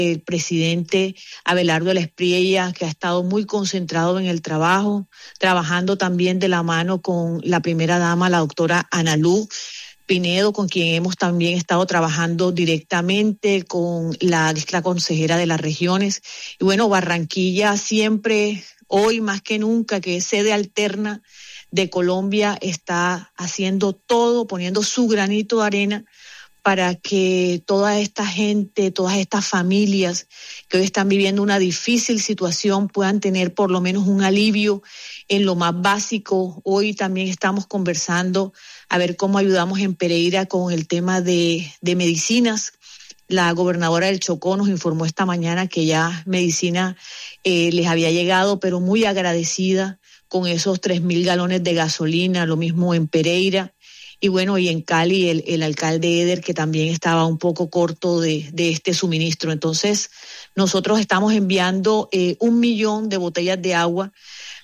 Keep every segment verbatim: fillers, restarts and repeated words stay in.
el presidente Abelardo Espriella, que ha estado muy concentrado en el trabajo, trabajando también de la mano con la primera dama, la doctora Analú Pinedo, con quien hemos también estado trabajando directamente, con la, la consejera de las regiones. Y bueno, Barranquilla siempre, hoy más que nunca, que es sede alterna de Colombia, está haciendo todo, poniendo su granito de arena para que toda esta gente, todas estas familias que hoy están viviendo una difícil situación puedan tener por lo menos un alivio en lo más básico. Hoy también estamos conversando a ver cómo ayudamos en Pereira con el tema de, de medicinas. La gobernadora del Chocó nos informó esta mañana que ya medicina eh, les había llegado, pero muy agradecida con esos tres mil galones de gasolina, lo mismo en Pereira. Y bueno, y en Cali el, el alcalde Eder, que también estaba un poco corto de, de este suministro. Entonces, nosotros estamos enviando eh, un millón de botellas de agua,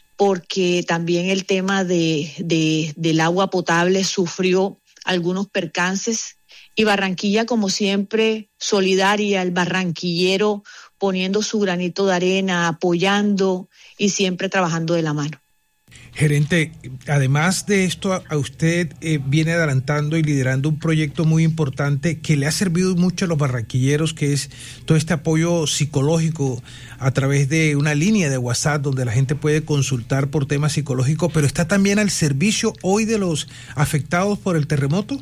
porque también el tema de, de, del agua potable sufrió algunos percances. Y Barranquilla, como siempre, solidaria, el barranquillero poniendo su granito de arena, apoyando y siempre trabajando de la mano. Gerente, además de esto, a usted eh, viene adelantando y liderando un proyecto muy importante que le ha servido mucho a los barranquilleros, que es todo este apoyo psicológico a través de una línea de WhatsApp donde la gente puede consultar por temas psicológicos, pero está también al servicio hoy de los afectados por el terremoto.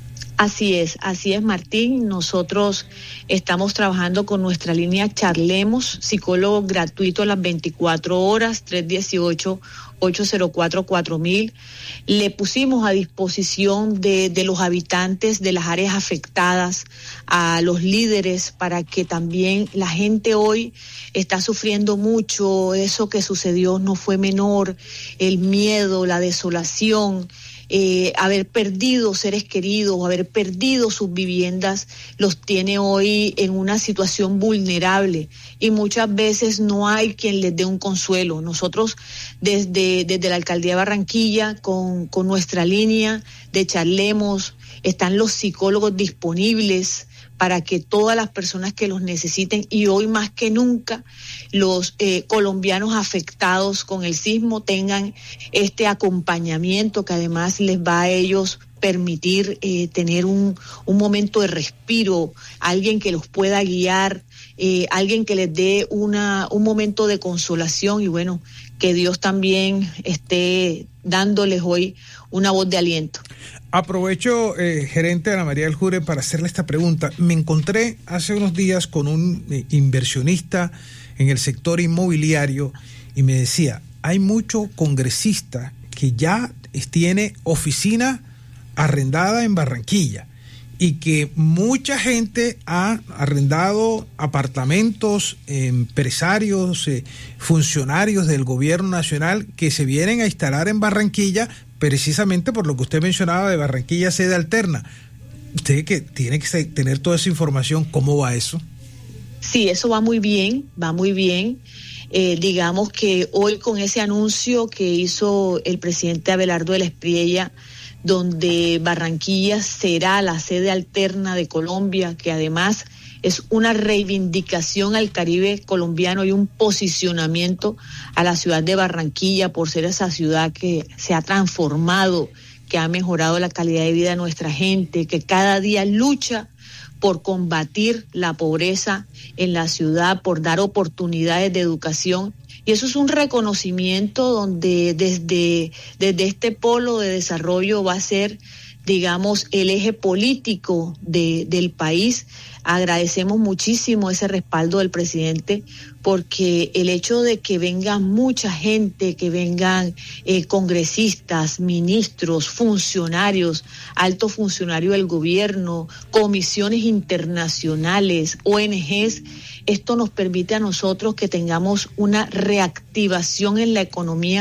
Así es, así es, Martín. Nosotros estamos trabajando con nuestra línea Charlemos, psicólogo gratuito a las veinticuatro horas, tres uno ocho, ocho cero cuatro, cuatro mil. Le pusimos a disposición de, de los habitantes de las áreas afectadas, a los líderes, para que también la gente hoy está sufriendo mucho. Eso que sucedió no fue menor, el miedo, la desolación. Eh, haber perdido seres queridos, haber perdido sus viviendas, los tiene hoy en una situación vulnerable y muchas veces no hay quien les dé un consuelo. Nosotros desde, desde la Alcaldía de Barranquilla, con, con nuestra línea de Charlemos, están los psicólogos disponibles para que todas las personas que los necesiten, y hoy más que nunca los eh, colombianos afectados con el sismo tengan este acompañamiento que además les va a ellos permitir eh, tener un, un momento de respiro, alguien que los pueda guiar, eh, alguien que les dé una, un momento de consolación, y bueno, que Dios también esté dándoles hoy una voz de aliento. Aprovecho, eh, gerente Ana María del Jure, para hacerle esta pregunta. Me encontré hace unos días con un eh, inversionista en el sector inmobiliario y me decía, hay mucho congresista que ya tiene oficina arrendada en Barranquilla y que mucha gente ha arrendado apartamentos, eh, empresarios, eh, funcionarios del gobierno nacional que se vienen a instalar en Barranquilla precisamente por lo que usted mencionaba de Barranquilla sede alterna. Usted que tiene que tener toda esa información, ¿cómo va eso? Sí, eso va muy bien, va muy bien. Eh, digamos que hoy con ese anuncio que hizo el presidente Abelardo Espriella, donde Barranquilla será la sede alterna de Colombia, que además es una reivindicación al Caribe colombiano y un posicionamiento a la ciudad de Barranquilla por ser esa ciudad que se ha transformado, que ha mejorado la calidad de vida de nuestra gente, que cada día lucha por combatir la pobreza en la ciudad, por dar oportunidades de educación. Y eso es un reconocimiento donde desde, desde este polo de desarrollo va a ser, digamos, el eje político de, del país. Agradecemos muchísimo ese respaldo del presidente, porque el hecho de que venga mucha gente, que vengan eh, congresistas, ministros, funcionarios, altos funcionarios del gobierno, comisiones internacionales, O N Ges, esto nos permite a nosotros que tengamos una reactivación en la economía,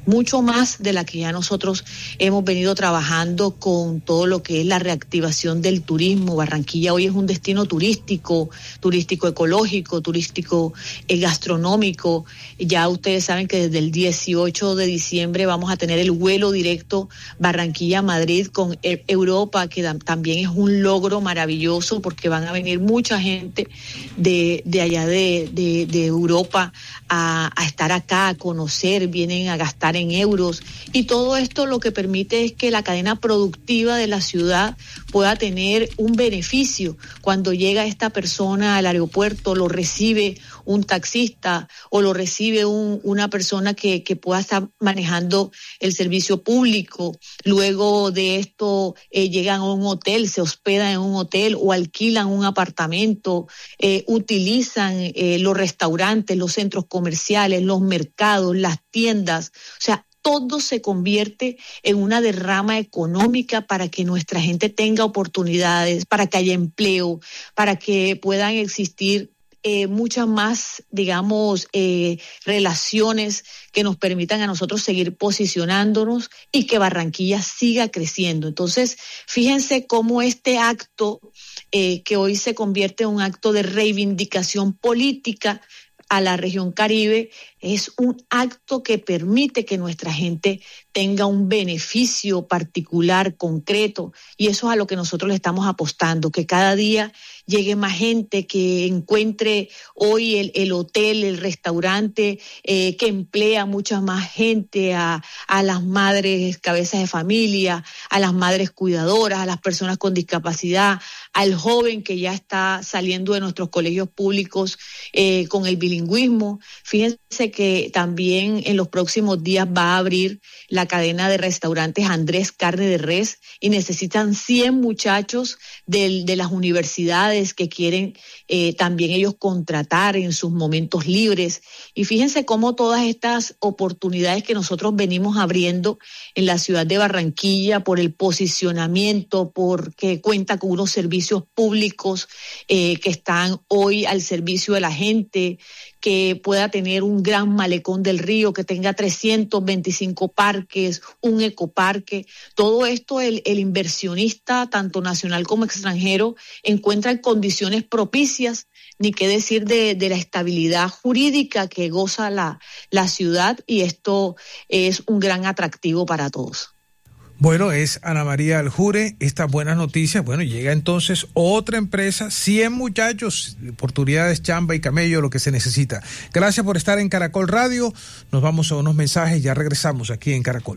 mucho más de la que ya nosotros hemos venido trabajando con todo lo que es la reactivación del turismo. Barranquilla hoy es un destino turístico, turístico ecológico, turístico eh, gastronómico. Ya ustedes saben que desde el dieciocho de diciembre vamos a tener el vuelo directo Barranquilla-Madrid con Europa, que da, también es un logro maravilloso porque van a venir mucha gente de, de allá de, de, de Europa a, a estar acá, a conocer, vienen a gastar en euros, y todo esto lo que permite es que la cadena productiva de la ciudad pueda tener un beneficio. Cuando llega esta persona al aeropuerto, lo recibe un taxista o lo recibe un, una persona que, que pueda estar manejando el servicio público. Luego de esto eh, llegan a un hotel, se hospedan en un hotel o alquilan un apartamento, eh, utilizan eh, los restaurantes, los centros comerciales, los mercados, las tiendas. O sea, todo se convierte en una derrama económica para que nuestra gente tenga oportunidades, para que haya empleo, para que puedan existir eh, muchas más, digamos, eh, relaciones que nos permitan a nosotros seguir posicionándonos y que Barranquilla siga creciendo. Entonces, fíjense cómo este acto, eh, que hoy se convierte en un acto de reivindicación política a la región Caribe, es un acto que permite que nuestra gente tenga un beneficio particular, concreto, y eso es a lo que nosotros le estamos apostando, que cada día llegue más gente, que encuentre hoy el, el hotel, el restaurante, eh, que emplea mucha más gente, a, a las madres cabezas de familia, a las madres cuidadoras, a las personas con discapacidad, al joven que ya está saliendo de nuestros colegios públicos eh, con el bilingüismo. Fíjense que también en los próximos días va a abrir la cadena de restaurantes Andrés Carne de Res, y necesitan cien muchachos de, de las universidades que quieren eh, también ellos contratar en sus momentos libres. Y fíjense cómo todas estas oportunidades que nosotros venimos abriendo en la ciudad de Barranquilla, por el posicionamiento, porque cuenta con unos servicios públicos eh, que están hoy al servicio de la gente, que pueda tener un gran malecón del río, que tenga trescientos veinticinco parques, un ecoparque. Todo esto el, el inversionista, tanto nacional como extranjero, encuentra en condiciones propicias, ni qué decir de, de la estabilidad jurídica que goza la, la ciudad, y esto es un gran atractivo para todos. Bueno, es Ana María Aljure. Estas buenas noticias, bueno, llega entonces otra empresa, cien muchachos, oportunidades, chamba y camello, lo que se necesita. Gracias por estar en Caracol Radio. Nos vamos a unos mensajes y ya regresamos aquí en Caracol.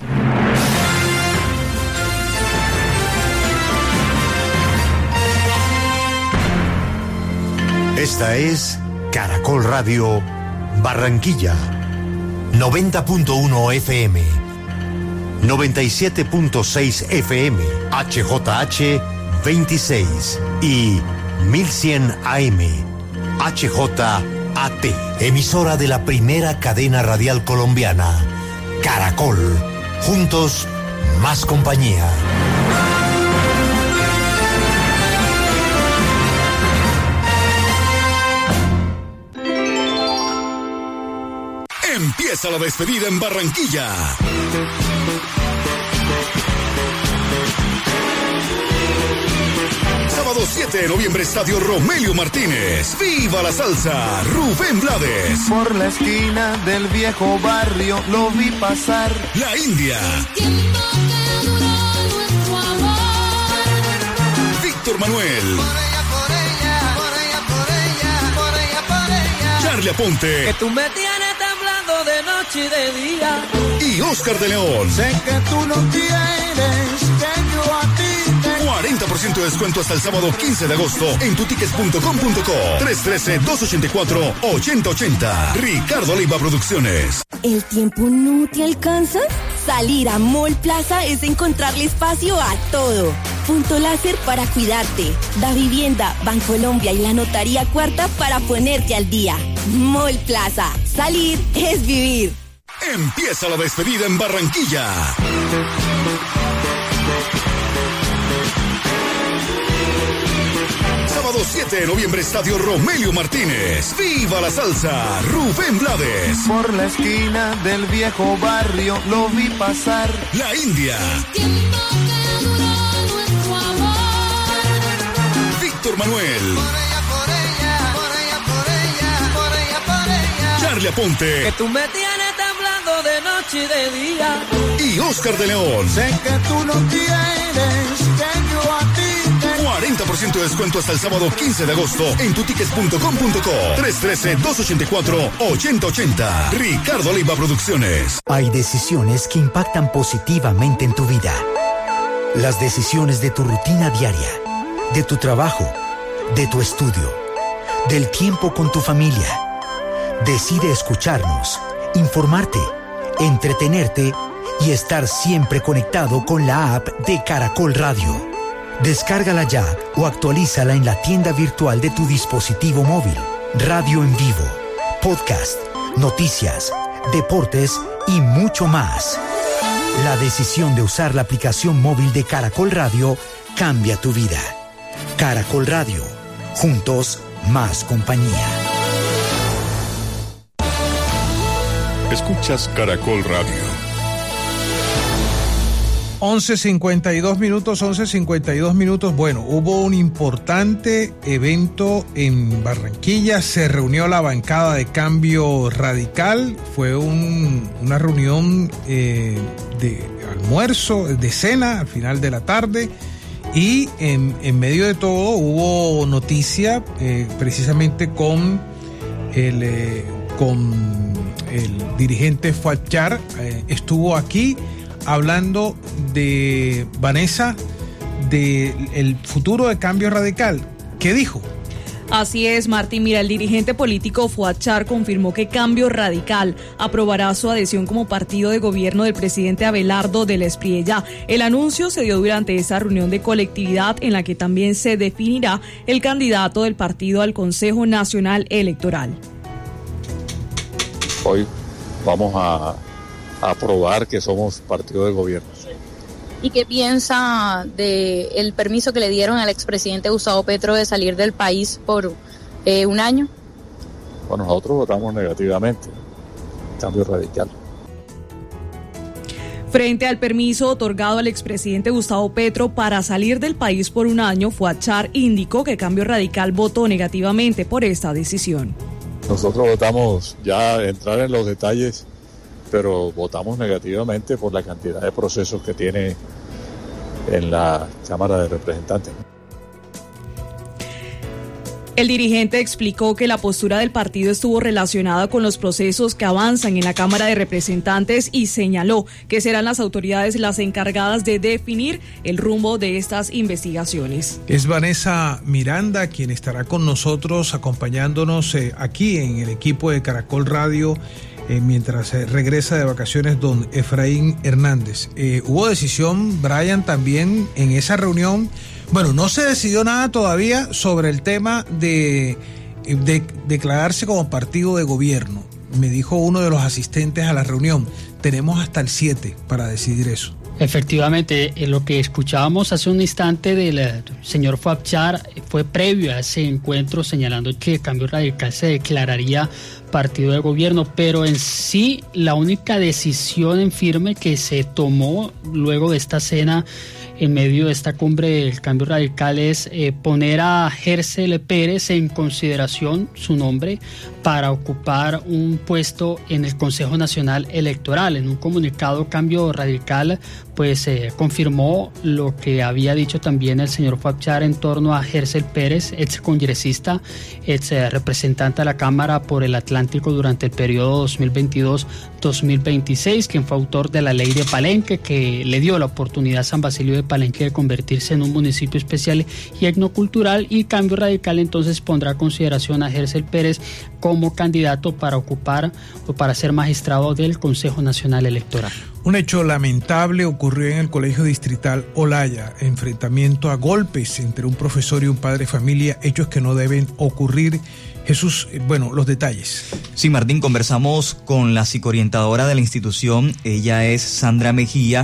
Esta es Caracol Radio Barranquilla, noventa punto uno F M. noventa y siete punto seis F M, H J H veintiséis y mil cien A M, H J A T, emisora de la primera cadena radial colombiana, Caracol. Juntos, más compañía. Empieza la despedida en Barranquilla. Sábado siete de noviembre, Estadio Romelio Martínez. ¡Viva la salsa! Rubén Blades. Por la esquina del viejo barrio lo vi pasar. La India. Víctor Manuel. Por ella, por ella, por ella, por ella, por ella, por ella. Charlie Aponte. Que tú me tienes temblando de noche y de día. Y Oscar de León. Sé que tú no tienes, que yo a ti te... cuarenta por ciento de descuento hasta el sábado quince de agosto en tutickets punto com punto co. tres uno tres, dos ocho cuatro, ocho cero ocho cero. Ricardo Leiva Producciones. ¿El tiempo no te alcanza? Salir a Mall Plaza es encontrarle espacio a todo. Punto láser para cuidarte. Da Vivienda, Bancolombia y la Notaría Cuarta para ponerte al día. Mall Plaza. Salir es vivir. Empieza la despedida en Barranquilla. Sábado siete de noviembre, Estadio Romelio Martínez. ¡Viva la salsa! Rubén Blades. Por la esquina del viejo barrio lo vi pasar. La India. Víctor Manuel. Por ella, por ella, por ella, por ella, por ella, por ella. Charlie Aponte. Que tú me tienes temblando de noche y de día. Y Oscar de León. Sé que tú no quieres que yo a ti te... cuarenta por ciento de descuento hasta el sábado quince de agosto en tutickets punto com punto co. tres uno tres, dos ocho cuatro, ocho cero ocho cero. Ricardo Leiva Producciones. Hay decisiones que impactan positivamente en tu vida. Las decisiones de tu rutina diaria, de tu trabajo, de tu estudio, del tiempo con tu familia. Decide escucharnos, informarte, entretenerte y estar siempre conectado con la app de Caracol Radio. Descárgala ya o actualízala en la tienda virtual de tu dispositivo móvil. Radio en vivo, podcast, noticias, deportes y mucho más. La decisión de usar la aplicación móvil de Caracol Radio cambia tu vida. Caracol Radio, juntos más compañía. Escuchas Caracol Radio. once cincuenta y dos minutos, once cincuenta y dos minutos. Bueno, hubo un importante evento en Barranquilla. Se reunió la bancada de Cambio Radical. Fue un, una reunión eh, de almuerzo, de cena, al final de la tarde. Y en, en medio de todo hubo noticia eh, precisamente con el, eh, con el dirigente Fuad Char. Eh, estuvo aquí hablando de Vanessa, del futuro de Cambio Radical. ¿Qué dijo? Así es, Martín. Mira, el dirigente político Fuad Char confirmó que Cambio Radical aprobará su adhesión como partido de gobierno del presidente Abelardo del Espriella. El anuncio se dio durante esa reunión de colectividad en la que también se definirá el candidato del partido al Consejo Nacional Electoral. Hoy vamos a, a aprobar que somos partido de gobierno. ¿Y qué piensa del permiso que le dieron al expresidente Gustavo Petro de salir del país por eh, un año? Bueno, nosotros votamos negativamente. Cambio Radical. Frente al permiso otorgado al expresidente Gustavo Petro para salir del país por un año, Fuad Char indicó que Cambio Radical votó negativamente por esta decisión. Nosotros votamos, ya entrar en los detalles, pero votamos negativamente por la cantidad de procesos que tiene en la Cámara de Representantes. El dirigente explicó que la postura del partido estuvo relacionada con los procesos que avanzan en la Cámara de Representantes y señaló que serán las autoridades las encargadas de definir el rumbo de estas investigaciones. Es Vanessa Miranda quien estará con nosotros acompañándonos eh, aquí en el equipo de Caracol Radio eh, mientras eh, regresa de vacaciones don Efraín Hernández. Eh, hubo decisión, Brian, también en esa reunión. Bueno, no se decidió nada todavía sobre el tema de, de declararse como partido de gobierno. Me dijo uno de los asistentes a la reunión, tenemos hasta el siete para decidir eso. Efectivamente, lo que escuchábamos hace un instante del señor Fuad Char fue previo a ese encuentro, señalando que Cambio Radical se declararía partido de gobierno, pero en sí la única decisión en firme que se tomó luego de esta cena en medio de esta cumbre del Cambio Radical es eh, poner a Gercel Pérez en consideración, su nombre, para ocupar un puesto en el Consejo Nacional Electoral. En un comunicado, Cambio Radical pues eh, confirmó lo que había dicho también el señor Fuad Char en torno a Gercel Pérez, ex congresista, ex eh, representante de la Cámara por el Atlántico durante el periodo dos mil veintidós dos mil veintiséis, quien fue autor de la ley de Palenque, que le dio la oportunidad a San Basilio de Palenque de convertirse en un municipio especial y etnocultural, y Cambio Radical entonces pondrá a consideración a Gercel Pérez como candidato para ocupar o para ser magistrado del Consejo Nacional Electoral. Un hecho lamentable ocurrió en el Colegio Distrital Olaya, enfrentamiento a golpes entre un profesor y un padre de familia, hechos que no deben ocurrir. Jesús, bueno, los detalles. Sí, Martín, conversamos con la psicoorientadora de la institución, ella es Sandra Mejía,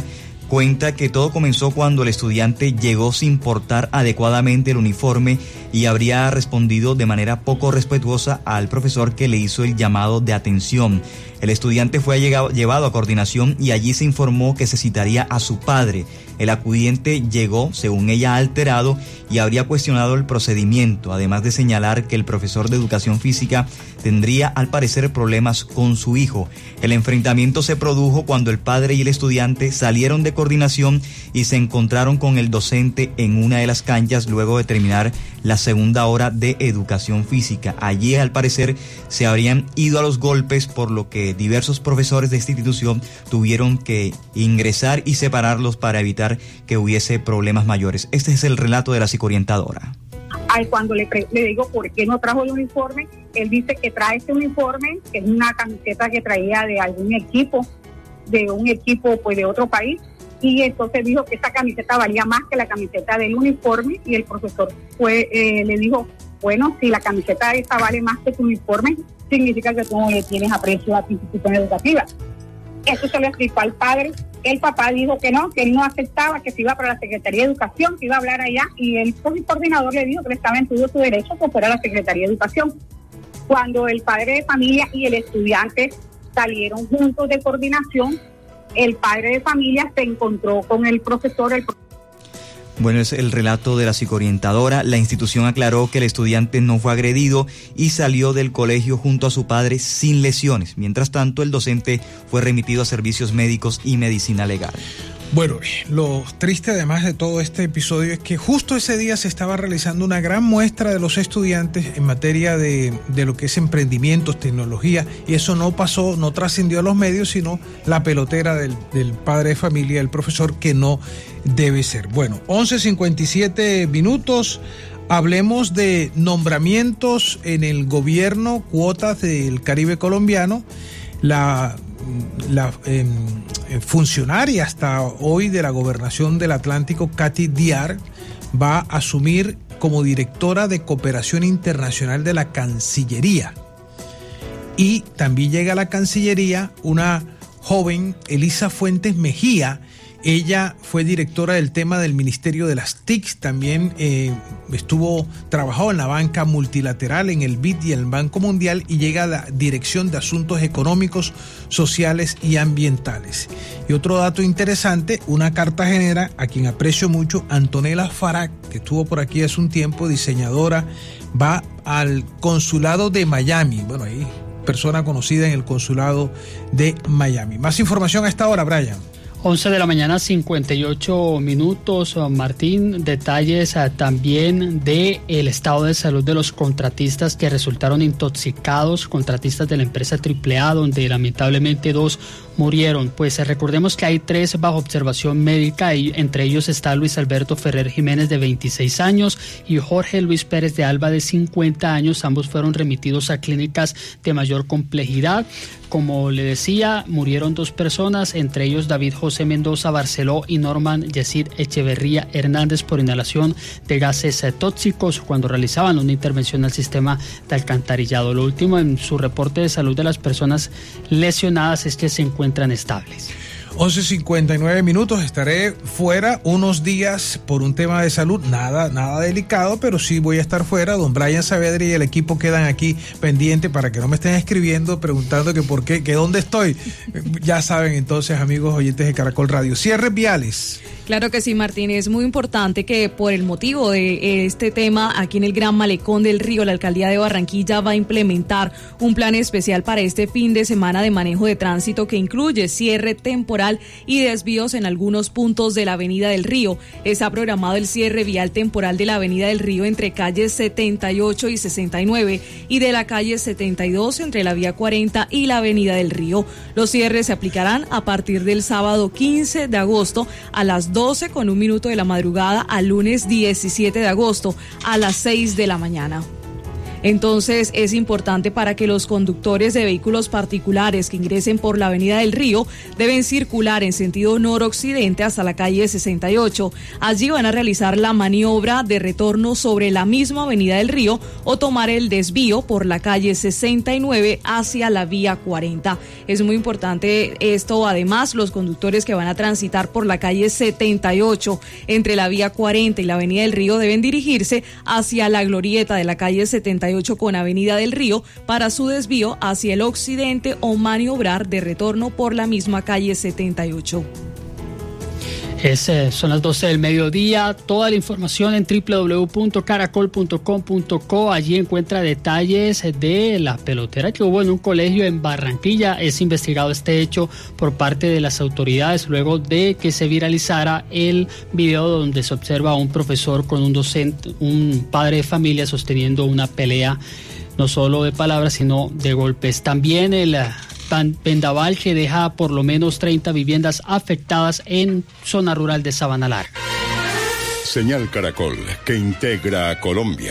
cuenta que todo comenzó cuando el estudiante llegó sin portar adecuadamente el uniforme y habría respondido de manera poco respetuosa al profesor que le hizo el llamado de atención. El estudiante fue llegado, llevado a coordinación y allí se informó que se citaría a su padre. El acudiente llegó, según ella, alterado y habría cuestionado el procedimiento, además de señalar que el profesor de educación física tendría al parecer problemas con su hijo. El enfrentamiento se produjo cuando el padre y el estudiante salieron de coordinación y se encontraron con el docente en una de las canchas luego de terminar la segunda hora de educación física. Allí, al parecer, se habrían ido a los golpes, por lo que diversos profesores de esta institución tuvieron que ingresar y separarlos para evitar que hubiese problemas mayores. Este es el relato de la psicoorientadora. Ay, cuando le, pre- le digo por qué no trajo el uniforme, él dice que trae este uniforme, que es una camiseta que traía de algún equipo, de un equipo pues de otro país, y entonces dijo que esta camiseta valía más que la camiseta del uniforme, y el profesor fue, eh, le dijo, bueno, si la camiseta esta vale más que tu uniforme, significa que tú no le tienes aprecio a tu institución educativa. Eso se lo explicó al padre. El papá dijo que no, que él no aceptaba, que se iba para la Secretaría de Educación, que iba a hablar allá, y el coordinador le dijo que le estaba en todo su derecho que fuera a la Secretaría de Educación. Cuando el padre de familia y el estudiante salieron juntos de coordinación, el padre de familia se encontró con el profesor, el profesor Bueno, es el relato de la psicoorientadora. La institución aclaró que el estudiante no fue agredido y salió del colegio junto a su padre sin lesiones. Mientras tanto, el docente fue remitido a servicios médicos y medicina legal. Bueno, lo triste además de todo este episodio es que justo ese día se estaba realizando una gran muestra de los estudiantes en materia de, de lo que es emprendimientos, tecnología, y eso no pasó, no trascendió a los medios, sino la pelotera del, del padre de familia, el profesor, que no debe ser. Bueno, once cincuenta y siete minutos. Hablemos de nombramientos en el gobierno, cuotas del Caribe colombiano. La, la eh, funcionaria hasta hoy de la Gobernación del Atlántico, Katy Diar, va a asumir como directora de Cooperación Internacional de la Cancillería. Y también llega a la Cancillería una joven, Elisa Fuentes Mejía. Ella fue directora del tema del Ministerio de las T I Cs, también eh, estuvo trabajado en la banca multilateral, en el B I D y en el Banco Mundial, y llega a la Dirección de Asuntos Económicos, Sociales y Ambientales. Y otro dato interesante, una cartagenera a quien aprecio mucho, Antonella Farag, que estuvo por aquí hace un tiempo, diseñadora, va al consulado de Miami. Bueno, ahí, persona conocida en el consulado de Miami. Más información a esta hora, Brian. once de la mañana, cincuenta y ocho minutos. Martín, detalles uh, también de el estado de salud de los contratistas que resultaron intoxicados, contratistas de la empresa triple A, donde lamentablemente dos murieron. Pues eh, recordemos que hay tres bajo observación médica, y entre ellos está Luis Alberto Ferrer Jiménez, de veintiséis años, y Jorge Luis Pérez de Alba, de cincuenta años. Ambos fueron remitidos a clínicas de mayor complejidad. Como le decía, murieron dos personas, entre ellos David José Mendoza Barceló y Norman Yesid Echeverría Hernández, por inhalación de gases tóxicos cuando realizaban una intervención al sistema de alcantarillado. Lo último en su reporte de salud de las personas lesionadas es que se encuentran estables. once cincuenta y nueve minutos, estaré fuera unos días por un tema de salud, nada, nada delicado, pero sí voy a estar fuera. Don Brian Saavedra y el equipo quedan aquí pendientes para que no me estén escribiendo preguntando que por qué, que dónde estoy. Ya saben entonces, amigos oyentes de Caracol Radio. Cierres viales. Claro que sí, Martín, es muy importante que por el motivo de este tema, aquí en el Gran Malecón del Río, la Alcaldía de Barranquilla va a implementar un plan especial para este fin de semana de manejo de tránsito que incluye cierre temporal y desvíos en algunos puntos de la Avenida del Río. Está programado el cierre vial temporal de la Avenida del Río entre calles setenta y ocho y sesenta y nueve y de la calle setenta y dos entre la vía cuarenta y la Avenida del Río. Los cierres se aplicarán a partir del sábado quince de agosto a las doce con un minuto de la madrugada al lunes diecisiete de agosto a las seis de la mañana. Entonces es importante para que los conductores de vehículos particulares que ingresen por la Avenida del Río deben circular en sentido noroccidente hasta la calle sesenta y ocho. Allí van a realizar la maniobra de retorno sobre la misma Avenida del Río o tomar el desvío por la calle sesenta y nueve hacia la vía cuarenta. Es muy importante esto. Además, los conductores que van a transitar por la calle setenta y ocho entre la vía cuarenta y la Avenida del Río deben dirigirse hacia la glorieta de la calle setenta y ocho con Avenida del Río para su desvío hacia el occidente o maniobrar de retorno por la misma calle setenta y ocho. Es, eh, son las doce del mediodía. Toda la información en doble u doble u doble u punto caracol punto com punto co. Allí encuentra detalles de la pelotera que hubo en un colegio en Barranquilla. Es investigado este hecho por parte de las autoridades luego de que se viralizara el video donde se observa a un profesor con un docente, un padre de familia sosteniendo una pelea, no solo de palabras sino de golpes. También el vendaval que deja por lo menos treinta viviendas afectadas en zona rural de Sabana Larga. Señal Caracol, que integra a Colombia.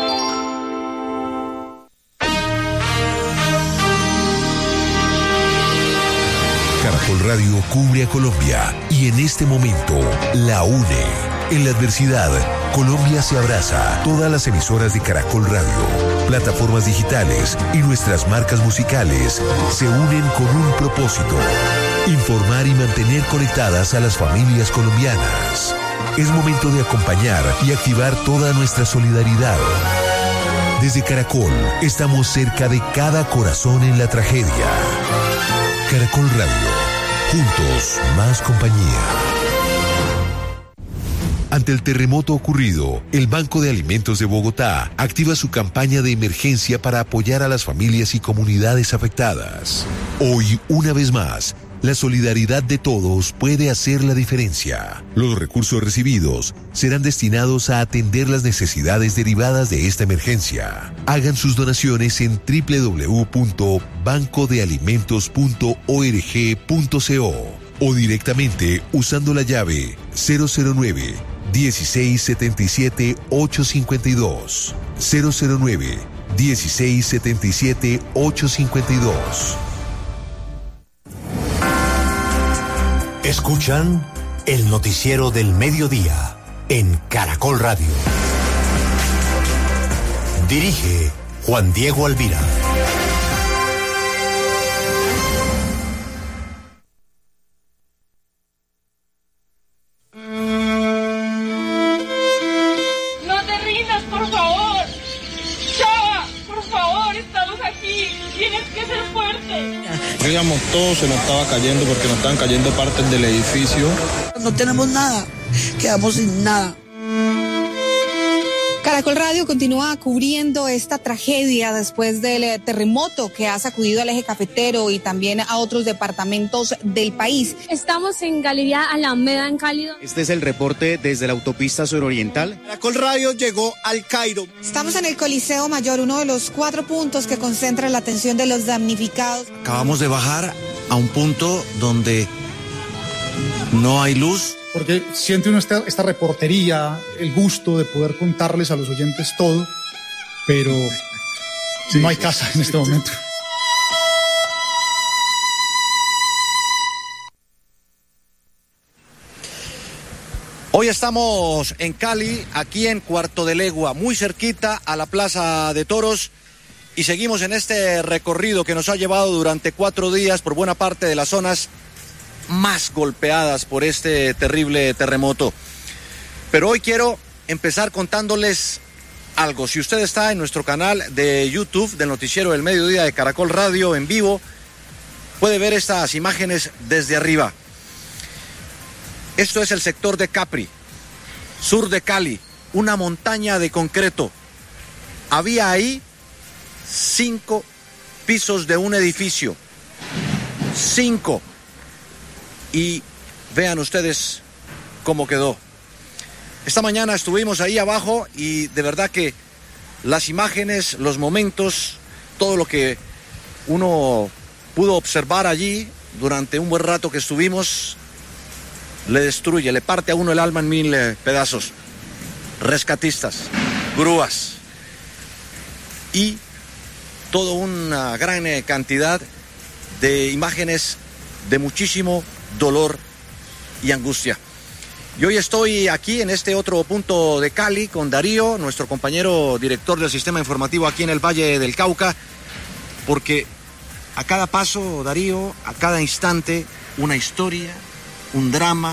Caracol Radio cubre a Colombia y en este momento la une. En la adversidad, Colombia se abraza. Todas las emisoras de Caracol Radio, plataformas digitales y nuestras marcas musicales se unen con un propósito: informar y mantener conectadas a las familias colombianas. Es momento de acompañar y activar toda nuestra solidaridad. Desde Caracol, estamos cerca de cada corazón en la tragedia. Caracol Radio, juntos, más compañía. Ante el terremoto ocurrido, el Banco de Alimentos de Bogotá activa su campaña de emergencia para apoyar a las familias y comunidades afectadas. Hoy, una vez más, la solidaridad de todos puede hacer la diferencia. Los recursos recibidos serán destinados a atender las necesidades derivadas de esta emergencia. Hagan sus donaciones en doble u doble u doble u punto banco de alimentos punto org punto co o directamente usando la llave cero cero nueve, dieciséis setenta y siete, ochocientos cincuenta y dos. cero cero nueve, dieciséis setenta y siete, ochocientos cincuenta y dos. Escuchan el noticiero del mediodía en Caracol Radio. Dirige Juan Diego Alvira. No te rindas, por favor. Chava, por favor, estamos aquí. Tienes que ser fuerte. Llegamos todos, se nos estaba cayendo porque nos estaban cayendo partes del edificio. No tenemos nada, quedamos sin nada. Caracol Radio continúa cubriendo esta tragedia después del terremoto que ha sacudido al eje cafetero y también a otros departamentos del país. Estamos en Galería Alameda, en Cálido. Este es el reporte desde la autopista suroriental. Caracol Radio llegó al Cairo. Estamos en el Coliseo Mayor, uno de los cuatro puntos que concentra la atención de los damnificados. Acabamos de bajar a un punto donde no hay luz. Porque siente uno esta, esta reportería, el gusto de poder contarles a los oyentes todo, pero sí, no hay casa en este momento. Hoy estamos en Cali, aquí en Cuarto de Legua, muy cerquita a la Plaza de Toros, y seguimos en este recorrido que nos ha llevado durante cuatro días por buena parte de las zonas más golpeadas por este terrible terremoto. Pero hoy quiero empezar contándoles algo. Si usted está en nuestro canal de YouTube del Noticiero del Mediodía de Caracol Radio en vivo, puede ver estas imágenes desde arriba. Esto es el sector de Capri, sur de Cali, una montaña de concreto. Había ahí cinco pisos de un edificio. Cinco. Y vean ustedes cómo quedó. Esta mañana estuvimos ahí abajo y de verdad que las imágenes, los momentos, todo lo que uno pudo observar allí durante un buen rato que estuvimos, le destruye, le parte a uno el alma en mil eh, pedazos. Rescatistas, grúas. y toda una gran eh, cantidad de imágenes de muchísimo dolor y angustia. Y hoy estoy aquí en este otro punto de Cali con Darío, nuestro compañero director del sistema informativo aquí en el Valle del Cauca, porque a cada paso, Darío, a cada instante, una historia, un drama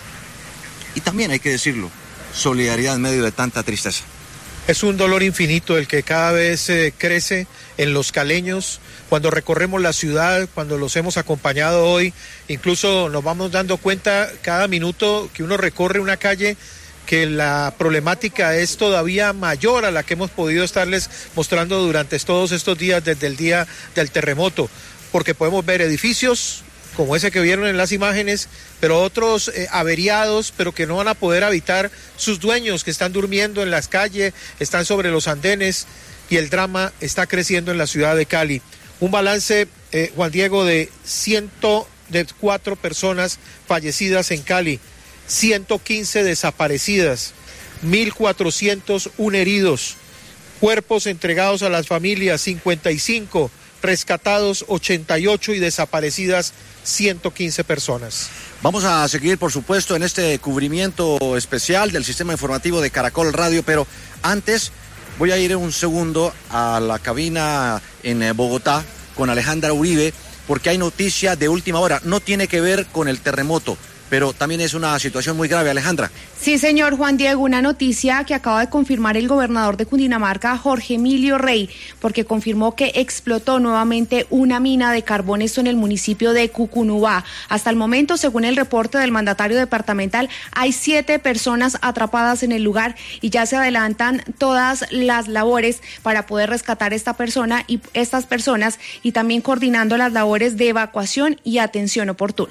y también, hay que decirlo, solidaridad en medio de tanta tristeza. Es un dolor infinito el que cada vez eh, crece en los caleños. Cuando recorremos la ciudad, cuando los hemos acompañado hoy, incluso nos vamos dando cuenta cada minuto que uno recorre una calle que la problemática es todavía mayor a la que hemos podido estarles mostrando durante todos estos días desde el día del terremoto, porque podemos ver edificios como ese que vieron en las imágenes, pero otros eh, averiados, pero que no van a poder habitar sus dueños, que están durmiendo en las calles, están sobre los andenes, y el drama está creciendo en la ciudad de Cali. Un balance, eh, Juan Diego, de ciento cuatro personas fallecidas en Cali, ciento quince desaparecidas, mil cuatrocientos uno heridos, cuerpos entregados a las familias cincuenta y cinco, rescatados ochenta y ocho y desaparecidas ciento quince personas. Vamos a seguir, por supuesto, en este cubrimiento especial del sistema informativo de Caracol Radio, pero antes voy a ir un segundo a la cabina en Bogotá con Alejandra Uribe, porque hay noticia de última hora. No tiene que ver con el terremoto, pero también es una situación muy grave, Alejandra. Sí, señor Juan Diego, una noticia que acaba de confirmar el gobernador de Cundinamarca, Jorge Emilio Rey, porque confirmó que explotó nuevamente una mina de carbón, esto en el municipio de Cucunubá. Hasta el momento, según el reporte del mandatario departamental, hay siete personas atrapadas en el lugar y ya se adelantan todas las labores para poder rescatar esta persona y estas personas y también coordinando las labores de evacuación y atención oportuna.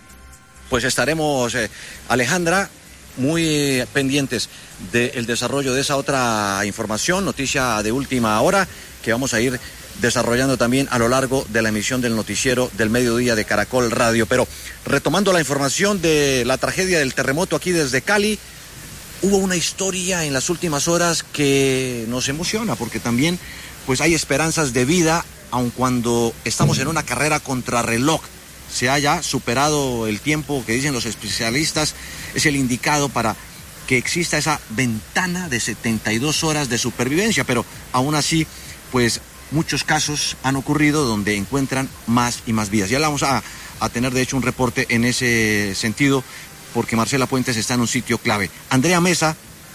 Pues estaremos, eh, Alejandra, muy eh, pendientes del desarrollo de esa otra información, noticia de última hora, que vamos a ir desarrollando también a lo largo de la emisión del noticiero del mediodía de Caracol Radio. Pero retomando la información de la tragedia del terremoto aquí desde Cali, hubo una historia en las últimas horas que nos emociona, porque también pues hay esperanzas de vida, aun cuando estamos en una carrera contrarreloj. Se haya superado el tiempo que dicen los especialistas es el indicado para que exista esa ventana de setenta y dos horas de supervivencia, pero aún así, pues muchos casos han ocurrido donde encuentran más y más vidas. Ya vamos a, a tener de hecho un reporte en ese sentido, porque Marcela Puentes está en un sitio clave. Andrea Mesa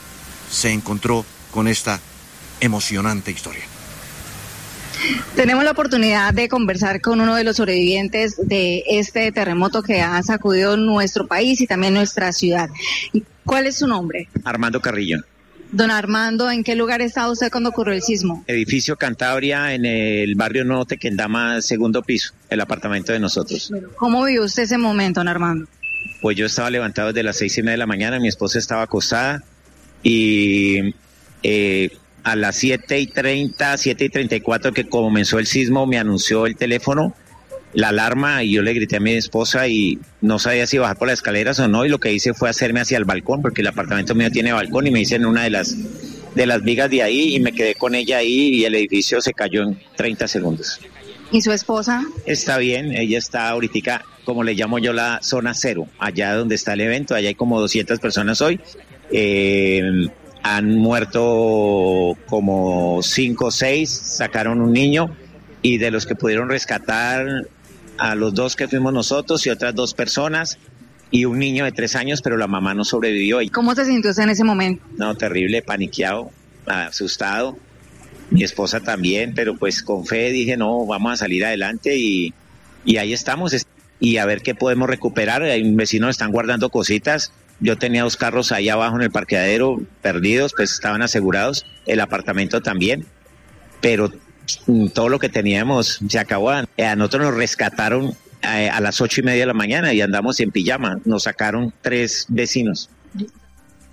se encontró con esta emocionante historia. Tenemos la oportunidad de conversar con uno de los sobrevivientes de este terremoto que ha sacudido nuestro país y también nuestra ciudad. ¿Cuál es su nombre? Armando Carrillo. Don Armando, ¿en qué lugar estaba usted cuando ocurrió el sismo? Edificio Cantabria, en el barrio Nuevo Tequendama, segundo piso, el apartamento de nosotros. ¿Cómo vivió usted ese momento, don Armando? Pues yo estaba levantado desde las seis y media de la mañana, mi esposa estaba acostada y... Eh, a las siete y treinta, siete y treinta y cuatro que comenzó el sismo, me anunció el teléfono, la alarma, y yo le grité a mi esposa y no sabía si bajar por las escaleras o no, y lo que hice fue hacerme hacia el balcón, porque el apartamento mío tiene balcón, y me hice en una de las, de las vigas de ahí y me quedé con ella ahí y el edificio se cayó en treinta segundos. ¿Y su esposa? Está bien, ella está ahorita, como le llamo yo, la zona cero, allá donde está el evento, allá hay como doscientas personas hoy. Eh... Han muerto como cinco o seis, sacaron un niño y de los que pudieron rescatar a los dos que fuimos nosotros y otras dos personas y un niño de tres años, pero la mamá no sobrevivió. ¿Cómo se sintió usted en ese momento? No, terrible, paniqueado, asustado. Mi esposa también, pero pues con fe dije, no, vamos a salir adelante y, y ahí estamos. Y a ver qué podemos recuperar. Hay un vecino, están guardando cositas. Yo tenía dos carros ahí abajo en el parqueadero perdidos, pues estaban asegurados, el apartamento también, pero todo lo que teníamos se acabó. A nosotros nos rescataron a las ocho y media de la mañana y andamos en pijama, nos sacaron tres vecinos.